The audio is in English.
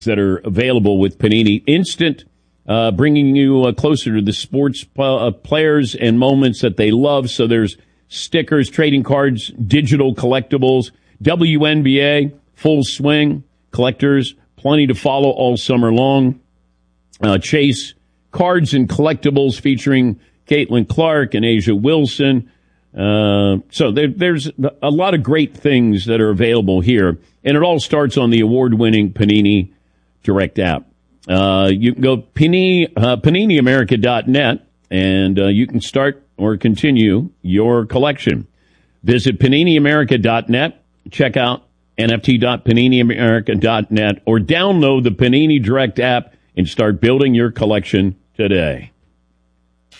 that are available with Panini Instant, bringing you closer to the sports players and moments that they love. So there's stickers, trading cards, digital collectibles, WNBA, full swing, collectors, plenty to follow all summer long. Chase cards and collectibles featuring Caitlin Clark and Asia Wilson. So there's a lot of great things that are available here. And it all starts on the award-winning Panini Direct app. You can go PaniniAmerica.net, and you can start or continue your collection. Visit PaniniAmerica.net, check out NFT.PaniniAmerica.net, or download the Panini Direct app and start building your collection today.